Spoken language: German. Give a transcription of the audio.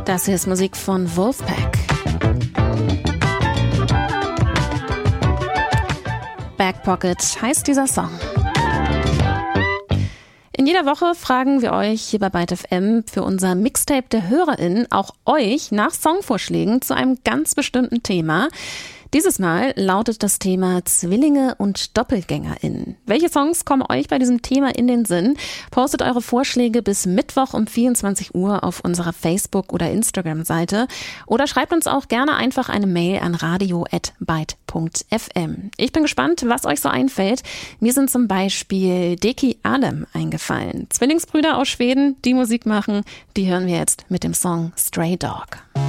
Das hier ist Musik von Wolfpack. Back Pocket heißt dieser Song. In jeder Woche fragen wir euch hier bei Byte FM für unser Mixtape der HörerInnen auch euch nach Songvorschlägen zu einem ganz bestimmten Thema. Dieses Mal lautet das Thema Zwillinge und DoppelgängerInnen. Welche Songs kommen euch bei diesem Thema in den Sinn? Postet eure Vorschläge bis Mittwoch um 24 Uhr auf unserer Facebook- oder Instagram-Seite oder schreibt uns auch gerne einfach eine Mail an radio@byte.fm. Ich bin gespannt, was euch so einfällt. Mir sind zum Beispiel Deki Alem eingefallen. Zwillingsbrüder aus Schweden, die Musik machen, die hören wir jetzt mit dem Song Stray Dog.